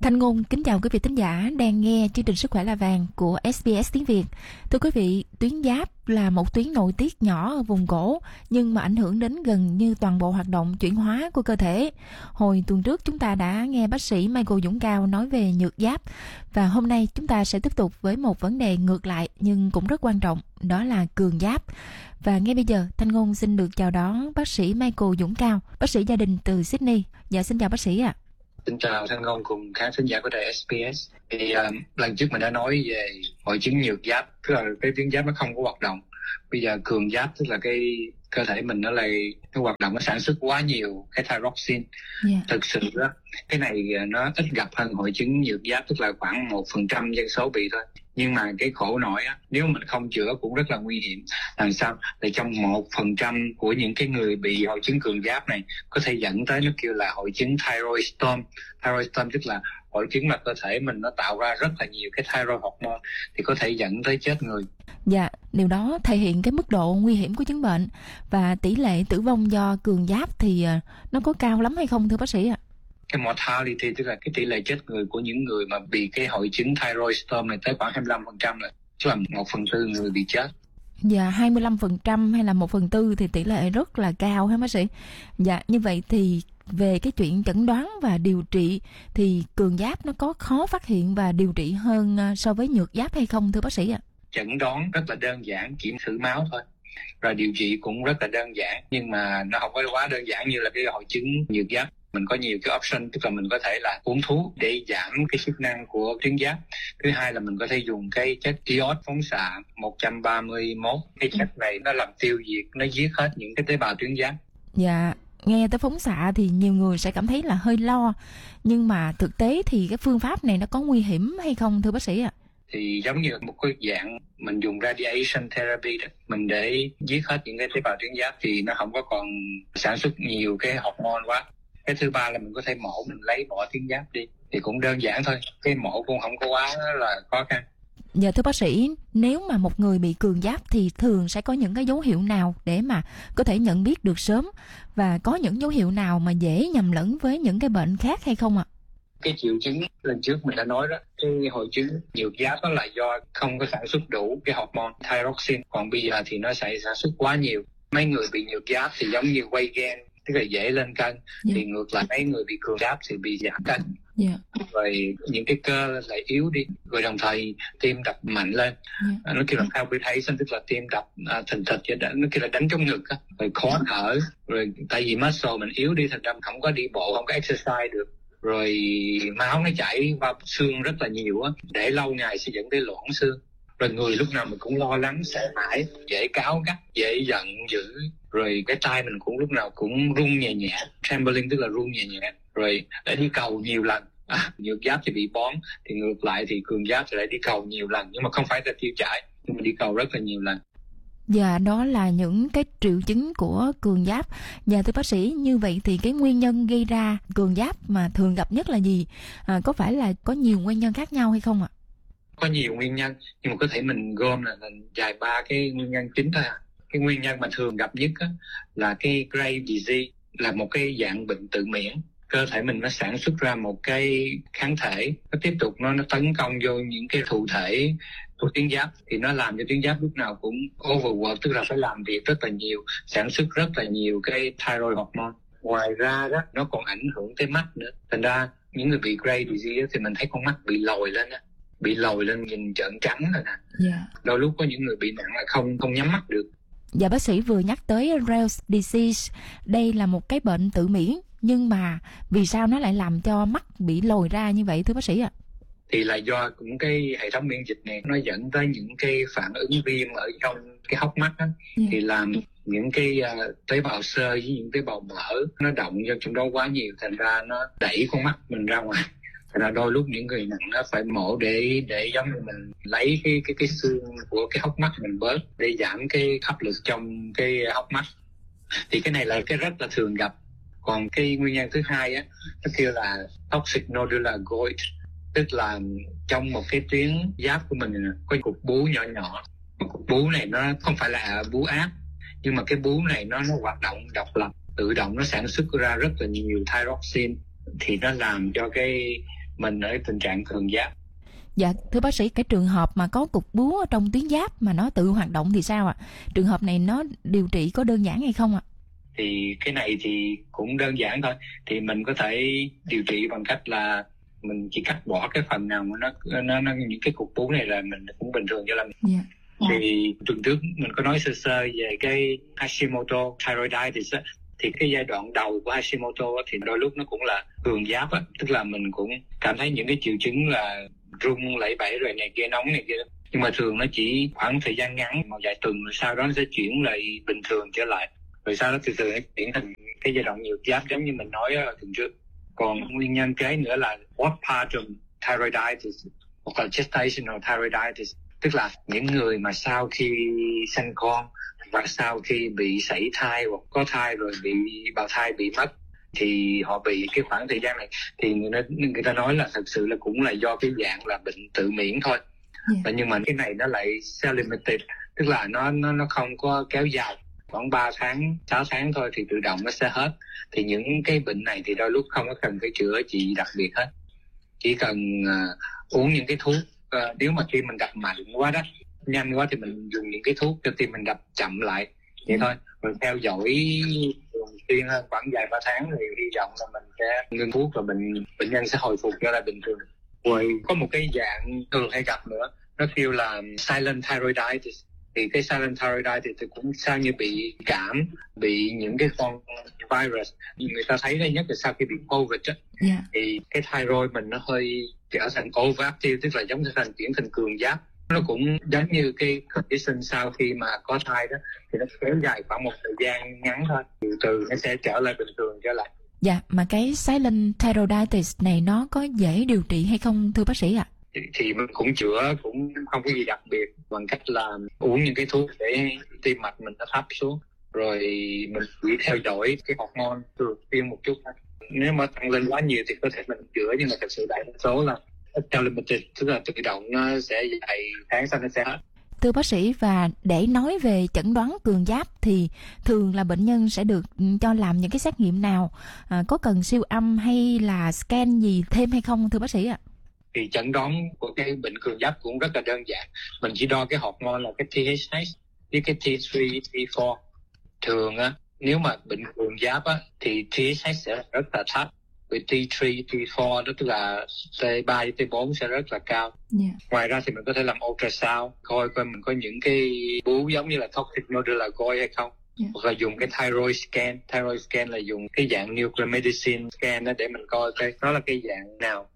Thanh Ngôn kính chào quý vị thính giả đang nghe chương trình Sức khỏe là vàng của SBS tiếng Việt. Thưa quý vị, tuyến giáp là một tuyến nội tiết nhỏ ở vùng cổ nhưng mà ảnh hưởng đến gần như toàn bộ hoạt động chuyển hóa của cơ thể. Hồi tuần trước chúng ta đã nghe bác sĩ Michael Dũng Cao nói về nhược giáp và hôm nay chúng ta sẽ tiếp tục với một vấn đề ngược lại nhưng cũng rất quan trọng, đó là cường giáp. Và ngay bây giờ Thanh Ngôn xin được chào đón bác sĩ Michael Dũng Cao, bác sĩ gia đình từ Sydney. Dạ xin chào bác sĩ ạ.
Xin chào Thanh Ngôn cùng khán thính giả của đài SBS. Thì lần trước mình đã nói về hội chứng nhược giáp, tức là cái tuyến giáp nó không có hoạt động. Bây giờ cường giáp tức là cái cơ thể mình nó lại cái hoạt động nó sản xuất quá nhiều cái thyroxine. Thực sự đó, cái này nó ít gặp hơn hội chứng nhược giáp, tức là khoảng 1% dân số bị thôi. Nhưng mà cái khổ nổi á, nếu mình không chữa cũng rất là nguy hiểm. Làm sao? Để trong 1% của những cái người bị hội chứng cường giáp này có thể dẫn tới nó kêu là hội chứng thyroid storm. Thyroid storm tức là hội chứng mà cơ thể mình nó tạo ra rất là nhiều cái thyroid hormone thì có thể dẫn tới chết người.
Dạ, điều đó thể hiện cái mức độ nguy hiểm của chứng bệnh và tỷ lệ tử vong do cường giáp thì nó có cao lắm hay không thưa bác sĩ ạ?
Cái mortality tức là cái tỷ lệ chết người của những người mà bị cái hội chứng thyroid storm này tới khoảng 25%, là tức là 1/4 người bị chết.
Dạ, 25% hay là 1/4 thì tỷ lệ rất là cao hả bác sĩ? Dạ, như vậy thì về cái chuyện chẩn đoán và điều trị thì cường giáp nó có khó phát hiện và điều trị hơn so với nhược giáp hay không thưa bác sĩ ạ?
Chẩn đoán rất là đơn giản, kiểm thử máu thôi. Rồi điều trị cũng rất là đơn giản, nhưng mà nó không có quá đơn giản như là cái hội chứng nhược giáp. Mình có nhiều cái option, tức là mình có thể là uống thuốc để giảm cái chức năng của tuyến giáp. Thứ hai là mình có thể dùng cái chất iốt phóng xạ 131. Cái chất này nó làm tiêu diệt, nó giết hết những cái tế bào tuyến giáp.
Dạ, nghe tới phóng xạ thì nhiều người sẽ cảm thấy là hơi lo. Nhưng mà thực tế thì cái phương pháp này nó có nguy hiểm hay không thưa bác sĩ ạ?
Thì giống như một cái dạng mình dùng radiation therapy đó, mình để giết hết những cái tế bào tuyến giáp thì nó không có còn sản xuất nhiều cái hormone quá. Cái thứ ba là mình có thể mổ, mình lấy bỏ tuyến giáp đi thì cũng đơn giản thôi, cái mổ cũng không có quá là khó khăn.
Dạ thưa bác sĩ, nếu mà một người bị cường giáp thì thường sẽ có những cái dấu hiệu nào để mà có thể nhận biết được sớm, và có những dấu hiệu nào mà dễ nhầm lẫn với những cái bệnh khác hay không ạ?
Cái triệu chứng lần trước mình đã nói đó, cái hội chứng nhược giáp đó là do không có sản xuất đủ cái hormone thyroxine, còn bây giờ thì nó sẽ sản xuất quá nhiều. Mấy người bị nhược giáp thì giống như weight gain, tức là dễ lên cân, thì ngược lại mấy người bị cường giáp thì bị giảm cân. Rồi những cái cơ lại yếu đi, rồi đồng thời tim đập mạnh lên. Nó kêu là palpitation, tức là tim đập thình thịch vậy đó, nó kêu là đánh trong ngực á. Rồi khó thở, rồi tại vì muscle mình yếu đi thành ra không có đi bộ, không có exercise được. Rồi máu nó chảy vào xương rất là nhiều á, để lâu ngày sẽ dẫn tới loãng xương. Rồi người lúc nào mình cũng lo lắng, sợ hãi, dễ cáu gắt, dễ giận dữ. Rồi cái tay mình cũng lúc nào cũng run nhẹ nhẹ, trembling tức là run nhẹ nhẹ. Rồi để đi cầu nhiều lần. Nhược giáp thì bị bón, thì ngược lại thì cường giáp thì lại đi cầu nhiều lần, nhưng mà không phải là tiêu chảy, nhưng mà đi cầu rất là nhiều lần.
Dạ, đó là những cái triệu chứng của cường giáp. Dạ thưa bác sĩ, như vậy thì cái nguyên nhân gây ra cường giáp mà thường gặp nhất là gì? Có phải là có nhiều nguyên nhân khác nhau hay không ạ?
Có nhiều nguyên nhân, nhưng mà có thể mình gom là vài ba cái nguyên nhân chính thôi. Cái nguyên nhân mà thường gặp nhất á, là cái Graves' disease, là một cái dạng bệnh tự miễn. Cơ thể mình nó sản xuất ra một cái kháng thể, nó tiếp tục nó tấn công vô những cái thụ thể của tuyến giáp, thì nó làm cho tuyến giáp lúc nào cũng overwork, tức là phải làm việc rất là nhiều, sản xuất rất là nhiều cái thyroid hormone. Ngoài ra đó, nó còn ảnh hưởng tới mắt nữa. Thành ra những người bị Graves' disease thì mình thấy con mắt bị lồi lên á, bị lồi lên nhìn trợn trắng rồi nè. Đôi lúc có những người bị nặng là không nhắm mắt được.
Dạ bác sĩ vừa nhắc tới Graves' disease, đây là một cái bệnh tự miễn, nhưng mà vì sao nó lại làm cho mắt bị lồi ra như vậy thưa bác sĩ ạ?
Thì là do cũng cái hệ thống miễn dịch này nó dẫn tới những cái phản ứng viêm ở trong cái hốc mắt á, thì làm những cái tế bào xơ với những tế bào mỡ nó động vô trong đó quá nhiều, thành ra nó đẩy con mắt mình ra ngoài. Thành ra đôi lúc những người nặng nó phải mổ để giống như mình lấy cái xương của cái hốc mắt mình bớt để giảm cái áp lực trong cái hốc mắt. Thì cái này là cái rất là thường gặp. Còn cái nguyên nhân thứ hai á, nó kêu là toxic nodular gout, tức là trong một cái tuyến giáp của mình có cục bú nhỏ nhỏ. Cục bú này nó không phải là bú áp, nhưng mà cái bú này nó hoạt động độc lập, tự động nó sản xuất ra rất là nhiều thyroxine, thì nó làm cho cái mình ở tình trạng cường giáp.
Dạ, thưa bác sĩ, cái trường hợp mà có cục bướu ở trong tuyến giáp mà nó tự hoạt động thì sao ạ? Trường hợp này nó điều trị có đơn giản hay không ạ?
Thì cái này thì cũng đơn giản thôi. Thì mình có thể điều trị bằng cách là mình chỉ cắt bỏ cái phần nào mà nó những cái cục bướu này là mình cũng bình thường cho lắm.
Yeah.
Thì tuần trước mình có nói sơ sơ về cái Hashimoto thyroiditis á. Thì cái giai đoạn đầu của Hashimoto á, thì đôi lúc nó cũng là cường giáp á, tức là mình cũng cảm thấy những cái triệu chứng là run lẩy bẩy rồi này kia, nóng này kia, nhưng mà thường nó chỉ khoảng thời gian ngắn, một vài tuần rồi sau đó nó sẽ chuyển lại bình thường trở lại, rồi sau đó từ từ nó chuyển thành cái giai đoạn nhiều giáp giống như mình nói tuần trước. Còn nguyên nhân kế nữa là postpartum thyroiditis hoặc là gestational thyroiditis, tức là những người mà sau khi sanh con và sau khi bị sảy thai hoặc có thai rồi bị bào thai bị mất thì họ bị cái khoảng thời gian này thì người ta nói là thật sự là cũng là do cái dạng là bệnh tự miễn thôi. Và nhưng mà cái này nó lại self-limited, tức là nó không có kéo dài, khoảng 3 tháng, 6 tháng thôi thì tự động nó sẽ hết. Thì những cái bệnh này thì đôi lúc không có cần phải chữa trị đặc biệt hết, chỉ cần uống những cái thuốc. Nếu mà tim mình đập mạnh quá đó, nhanh quá thì mình dùng những cái thuốc cho tim mình đập chậm lại vậy thôi, rồi theo dõi thường xuyên hơn khoảng vài 3 tháng thì hy vọng là mình sẽ ngưng thuốc và bệnh nhân sẽ hồi phục trở lại bình thường. Rồi có một cái dạng thường hay gặp nữa, nó kêu là silent thyroiditis. Thì cái silent thyroiditis thì cũng sao như bị cảm, bị những cái con virus. Người ta thấy đấy nhất là sau khi bị COVID á, thì cái thyroid mình nó hơi trở thành overactive, tức là giống như thành chuyển thành cường giáp. Nó cũng giống như cái condition sau khi mà có thai đó, thì nó kéo dài khoảng một thời gian ngắn thôi, từ từ nó sẽ trở lại bình thường trở lại.
Dạ, mà cái silent thyroiditis này nó có dễ điều trị hay không thưa bác sĩ ạ?
Thì mình cũng chữa, cũng không có gì đặc biệt, bằng cách là uống những cái thuốc để tim mạch mình nó thấp xuống, rồi mình chỉ theo dõi cái hormone thường xuyên một chút. Nếu mà tăng lên quá nhiều thì có thể mình chữa, nhưng mà thật sự đại đa số là self-limited, tức là tự động nó sẽ vài tháng sau nó sẽ hết.
Thưa bác sĩ, và để nói về chẩn đoán cường giáp thì thường là bệnh nhân sẽ được cho làm những cái xét nghiệm nào? Có cần siêu âm hay là scan gì thêm hay không thưa bác sĩ ạ?
Thì chẩn đoán của cái bệnh cường giáp cũng rất là đơn giản. Mình chỉ đo cái hormone là cái TSH với cái T3, T4. Thường á, nếu mà bệnh cường giáp á thì TSH sẽ rất là thấp, với T3, T4 đó, tức là T3 với T4 sẽ rất là cao. Ngoài ra thì mình có thể làm ultrasound, coi mình có những cái bướu giống như là toxic nodular goiter hay không. Hoặc là dùng cái thyroid scan. Thyroid scan là dùng cái dạng nuclear medicine scan đó để mình coi nó là cái dạng nào.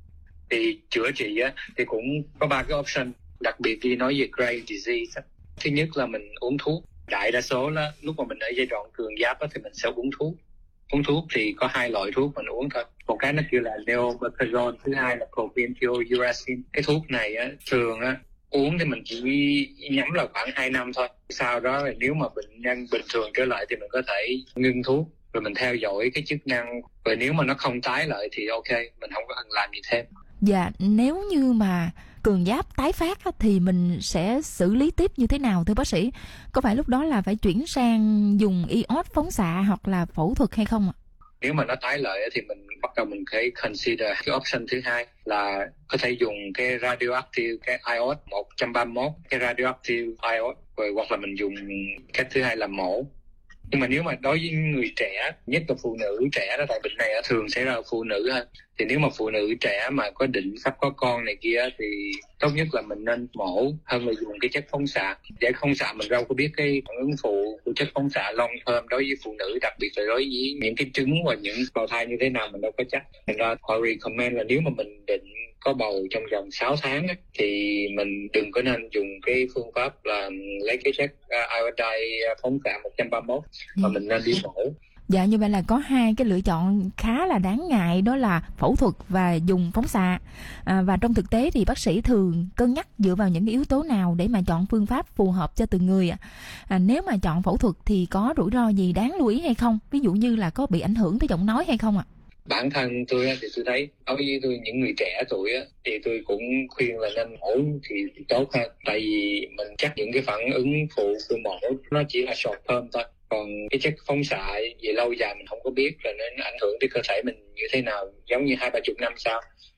Thì chữa trị á thì cũng có 3 cái option, đặc biệt khi nói về Graves' disease. Thứ nhất là mình uống thuốc. Đại đa số là lúc mà mình ở giai đoạn cường giáp á, thì mình sẽ uống thuốc. Uống thuốc thì có 2 loại thuốc mình uống thôi. Một cái nó kêu là leomercazole, thứ hai là propionic uracil. Cái thuốc này á, thường á, uống thì mình chỉ nhắm là khoảng 2 năm thôi. Sau đó nếu mà bệnh nhân bình thường trở lại thì mình có thể ngưng thuốc, rồi mình theo dõi cái chức năng. Rồi nếu mà nó không tái lại thì ok, mình không có cần làm gì thêm.
Dạ, nếu như mà cường giáp tái phát thì mình sẽ xử lý tiếp như thế nào thưa bác sĩ? Có phải lúc đó là phải chuyển sang dùng iốt phóng xạ hoặc là phẫu thuật hay không ạ?
Nếu mà nó tái lại thì mình bắt đầu mình phải consider cái option thứ hai là có thể dùng cái radioactive, cái iốt 131, cái radioactive iốt, rồi hoặc là mình dùng cách thứ hai là mổ. Nhưng mà nếu mà đối với người trẻ, nhất là phụ nữ trẻ đó, tại bệnh này thường xảy ra ở phụ nữ hơn, thì nếu mà phụ nữ trẻ mà có định sắp có con này kia thì tốt nhất là mình nên mổ hơn là dùng cái chất phóng xạ. Để phóng xạ mình đâu có biết cái phản ứng phụ của chất phóng xạ long term đối với phụ nữ, đặc biệt là đối với những cái trứng và những bào thai như thế nào mình đâu có chắc. Thành ra họ recommend là nếu mà mình định có bầu trong vòng 6 tháng ấy, thì mình đừng có nên dùng cái phương pháp là lấy cái chất iodide phóng xạ 131 mà mình nên đi mổ.
Dạ, như vậy là có 2 cái lựa chọn khá là đáng ngại, đó là phẫu thuật và dùng phóng xạ. Và trong thực tế thì bác sĩ thường cân nhắc dựa vào những yếu tố nào để mà chọn phương pháp phù hợp cho từng người ạ? Nếu mà chọn phẫu thuật thì có rủi ro gì đáng lưu ý hay không? Ví dụ như là có bị ảnh hưởng tới giọng nói hay không ạ?
Bản thân tôi thì tôi thấy đối với tôi, những người trẻ tuổi thì tôi cũng khuyên là nên mổ thì tốt hơn. Tại vì mình chắc những cái phản ứng phụ của mổ nó chỉ là short term thôi. Còn cái chất phóng xạ về lâu dài mình không có biết là nó ảnh hưởng tới cơ thể mình như thế nào, giống như 20-30 năm sau.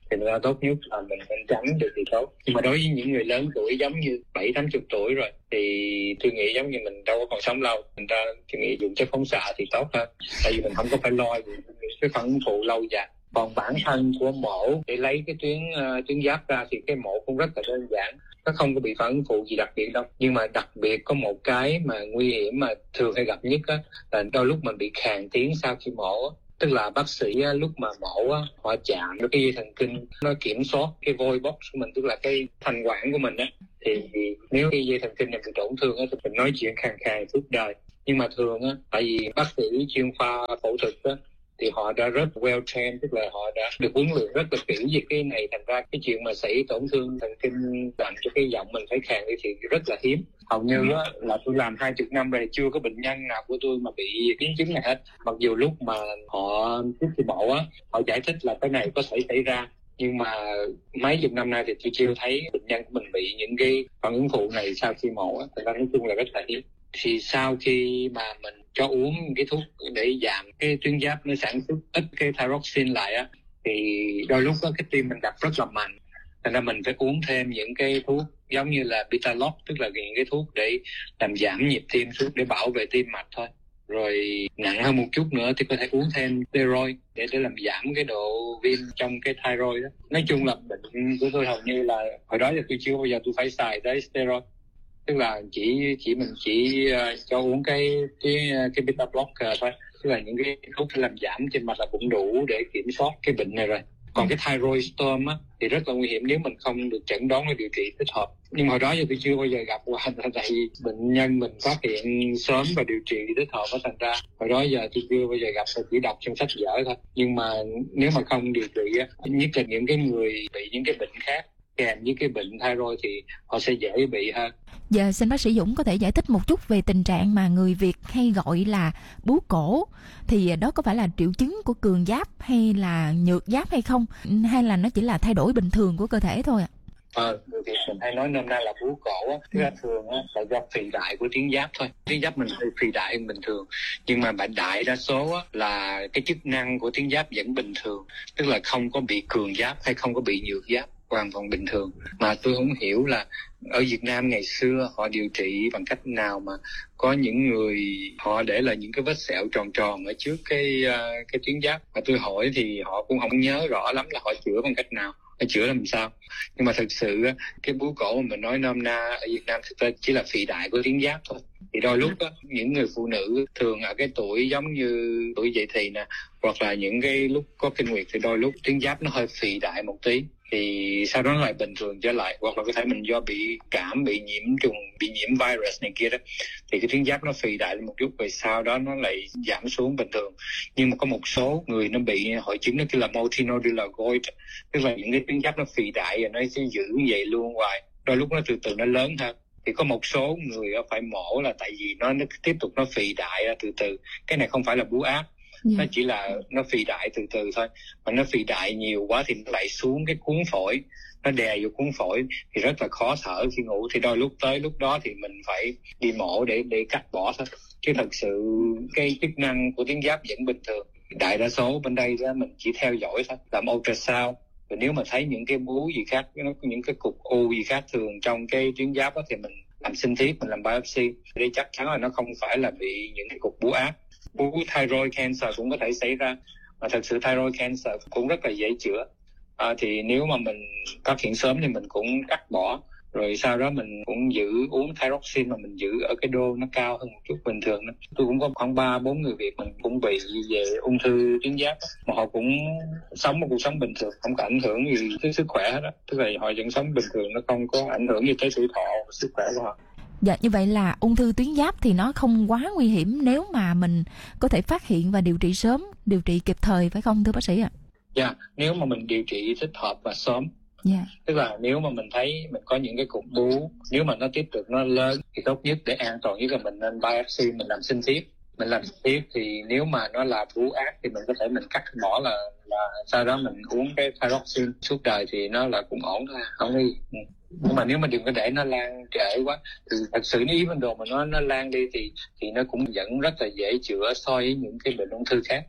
thì là tốt nhất là mình nên tránh được thì tốt. Nhưng mà đối với những người lớn tuổi giống như 70-80 tuổi rồi thì tôi nghĩ giống như mình đâu có còn sống lâu, mình ta tôi nghĩ dùng chất phóng xạ thì tốt hơn, tại vì mình không có phải lo gì cái phản ứng phụ lâu dài. Còn bản thân của mổ để lấy cái tuyến giáp ra thì cái mổ cũng rất là đơn giản, nó không có bị phản ứng phụ gì đặc biệt đâu. Nhưng mà đặc biệt có một cái mà nguy hiểm mà thường hay gặp nhất á, là đôi lúc mình bị khàn tiếng sau khi mổ. Tức là bác sĩ á, lúc mà mổ á, họ chạm vào cái dây thần kinh, nó kiểm soát cái voice box của mình, tức là cái thanh quản của mình á, thì nếu cái dây thần kinh này bị tổn thương á, thì mình nói chuyện khàn khàn suốt đời. Nhưng mà thường á, tại vì bác sĩ chuyên khoa phẫu thuật á, thì họ đã rất well trained, tức là họ đã được huấn luyện rất là kỹ về cái này, thành ra cái chuyện mà xảy tổn thương thần kinh làm cho cái giọng mình phải khàn đi thì rất là hiếm. Hầu như á, là tôi làm 20 năm rồi chưa có bệnh nhân nào của tôi mà bị biến chứng này hết. Mặc dù lúc mà họ trước khi mổ á, họ giải thích là cái này có thể xảy ra, nhưng mà mấy chục năm nay thì tôi chưa thấy bệnh nhân của mình bị những cái phản ứng phụ này sau khi mổ á, thành ra nói chung là rất là hiếm. Thì sau khi mà mình cho uống cái thuốc để giảm cái tuyến giáp nó sản xuất ít cái thyroxine lại á, thì đôi lúc đó cái tim mình đập rất là mạnh, thành ra mình phải uống thêm những cái thuốc giống như là beta block, tức là những cái thuốc để làm giảm nhịp tim xuống để bảo vệ tim mạch thôi. Rồi nặng hơn một chút nữa thì có thể uống thêm steroid để làm giảm cái độ viêm trong cái thyroid đó. Nói chung là bệnh của tôi hầu như là hồi đó giờ tôi chưa bao giờ tôi phải xài tới steroid, tức là mình chỉ cho uống cái beta blocker thôi, tức là những cái thuốc làm giảm trên mạch là cũng đủ để kiểm soát cái bệnh này rồi. Còn cái thyroid storm á thì rất là nguy hiểm nếu mình không được chẩn đoán và điều trị thích hợp. Nhưng mà hồi đó giờ tôi chưa bao giờ gặp qua, tại vì bệnh nhân mình phát hiện sớm và điều trị thích hợp, thành ra hồi đó giờ tôi chưa bao giờ gặp, tôi chỉ đọc trong sách vở thôi. Nhưng mà nếu mà không điều trị á, nhất là những cái người bị những cái bệnh khác kèm với cái bệnh thyroid thì họ sẽ dễ bị hơn.
Giờ xin bác sĩ Dũng có thể giải thích một chút về tình trạng mà người Việt hay gọi là bướu cổ, thì đó có phải là triệu chứng của cường giáp hay là nhược giáp hay không, hay là nó chỉ là thay đổi bình thường của cơ thể thôi ạ?
Người Việt mình hay nói nôm na là bướu cổ á, tức là thường á là do phì đại của tuyến giáp thôi. Tuyến giáp mình hơi phì đại hơn bình thường, nhưng mà đại đa số á là cái chức năng của tuyến giáp vẫn bình thường, tức là không có bị cường giáp hay không có bị nhược giáp, hoàn toàn bình thường. Mà tôi không hiểu là ở Việt Nam ngày xưa họ điều trị bằng cách nào mà có những người họ để lại những cái vết sẹo tròn tròn ở trước cái tuyến giáp, và tôi hỏi thì họ cũng không nhớ rõ lắm là họ chữa bằng cách nào, họ chữa làm sao. Nhưng mà thực sự cái bướu cổ mà mình nói nôm na ở Việt Nam thực ra chỉ là phì đại của tuyến giáp thôi. Thì đôi lúc những người phụ nữ thường ở cái tuổi giống như tuổi dậy thì nè, hoặc là những cái lúc có kinh nguyệt thì đôi lúc tuyến giáp nó hơi phì đại một tí, thì sau đó nó lại bình thường trở lại. Hoặc là có thể mình do bị cảm, bị nhiễm trùng, bị nhiễm virus này kia đó, thì cái tuyến giáp nó phì đại lên một chút rồi sau đó nó lại giảm xuống bình thường. Nhưng mà có một số người nó bị hội chứng nó kêu là multinodular gout, tức là những cái tuyến giáp nó phì đại rồi nó sẽ giữ như vậy luôn hoài, đôi lúc nó từ từ nó lớn hơn. Thì có một số người phải mổ là tại vì nó tiếp tục nó phì đại ra từ từ. Cái này không phải là bướu áp, nó chỉ là nó phì đại từ từ thôi. Mà nó phì đại nhiều quá thì nó lại xuống cái cuống phổi, nó đè vô cuống phổi thì rất là khó thở khi ngủ. Thì đôi lúc tới lúc đó thì mình phải đi mổ để cắt bỏ thôi, chứ thật sự cái chức năng của tuyến giáp vẫn bình thường. Đại đa số bên đây đó mình chỉ theo dõi thôi, làm ultrasound, rồi nếu mà thấy những cái bướu gì khác, nó có những cái cục u gì khác thường trong cái tuyến giáp đó, thì mình làm sinh thiết, mình làm biopsy để chắc chắn là nó không phải là bị những cái cục bướu áp. Bướu thyroid cancer cũng có thể xảy ra, mà thật sự thyroid cancer cũng rất là dễ chữa. Thì nếu mà mình phát hiện sớm thì mình cũng cắt bỏ, rồi sau đó mình cũng giữ uống thyroxine mà mình giữ ở cái đô nó cao hơn một chút bình thường đó. Tôi cũng có khoảng 3-4 người Việt mình cũng bị về ung thư tuyến giáp, mà họ cũng sống một cuộc sống bình thường, không có ảnh hưởng gì tới sức khỏe hết đó. Tức là họ vẫn sống bình thường, nó không có ảnh hưởng gì tới tuổi thọ và sức khỏe của họ.
Dạ, như vậy là ung thư tuyến giáp thì nó không quá nguy hiểm nếu mà mình có thể phát hiện và điều trị sớm, điều trị kịp thời, phải không thưa bác sĩ ạ?
Dạ, nếu mà mình điều trị thích hợp và sớm. Tức là nếu mà mình thấy mình có những cái cục bướu, nếu mà nó tiếp tục nó lớn thì tốt nhất để an toàn nhất là mình nên biopsy, mình làm sinh thiết. Mình làm sinh thiết thì nếu mà nó là bướu ác thì mình có thể mình cắt bỏ là sau đó mình uống cái thyroxine suốt đời thì nó là cũng ổn thôi, không có gì. Nhưng mà nếu mà đừng có để nó lan trễ quá thì thật sự nếu even đồ mà nó lan đi thì nó cũng vẫn rất là dễ chữa so với những cái bệnh ung thư khác.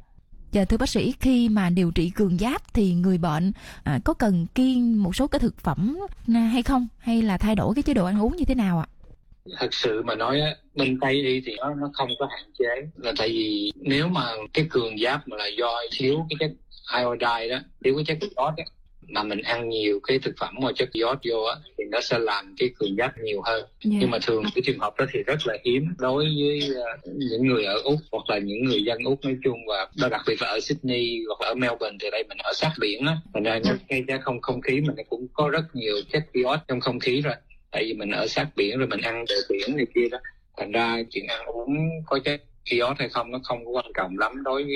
Dạ thưa bác sĩ, khi mà điều trị cường giáp thì người bệnh có cần kiêng một số cái thực phẩm hay không? Hay là thay đổi cái chế độ ăn uống như thế nào ạ?
Thật sự mà nói á, bên Tây y thì nó không có hạn chế, là tại vì nếu mà cái cường giáp mà là do thiếu cái chất iodine đó, thiếu cái chất iốt á, mà mình ăn nhiều cái thực phẩm mà chất iốt vô á thì nó sẽ làm cái cường giáp nhiều hơn. Nhưng mà thường cái trường hợp đó thì rất là hiếm đối với những người ở Úc hoặc là những người dân Úc nói chung, và đặc biệt là ở Sydney hoặc là ở Melbourne thì đây mình ở sát biển á, thành ra cái không khí mình cũng có rất nhiều chất iốt trong không khí rồi. Tại vì mình ở sát biển rồi mình ăn đồ biển này kia đó, thành ra chuyện ăn uống có chất iốt hay không nó không có quan trọng lắm đối với